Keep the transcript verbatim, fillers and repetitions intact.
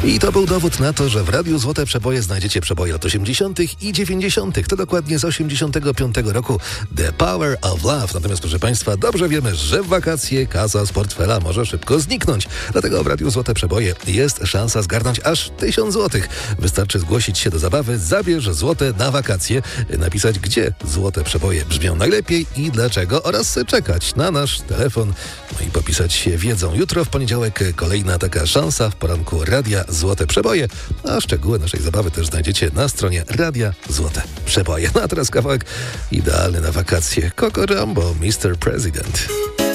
I to był dowód na to, że w Radiu Złote Przeboje znajdziecie przeboje lat osiemdziesiątych i dziewięćdziesiątych. To dokładnie z osiemdziesiątego piątego roku The Power of Love. Natomiast, proszę Państwa, dobrze wiemy, że w wakacje kasa z portfela może szybko zniknąć. Dlatego w Radiu Złote Przeboje jest szansa zgarnąć aż tysiąc złotych. Wystarczy zgłosić się do zabawy Zabierz złote na wakacje, napisać, gdzie złote przeboje brzmią najlepiej i dlaczego, oraz czekać na nasz telefon, no i popisać się wiedzą. Jutro w poniedziałek kolejna taka szansa w poranku Radia Złote Przeboje, a szczegóły naszej zabawy też znajdziecie na stronie Radia Złote Przeboje. No a teraz kawałek idealny na wakacje. Coco Jumbo, mister President.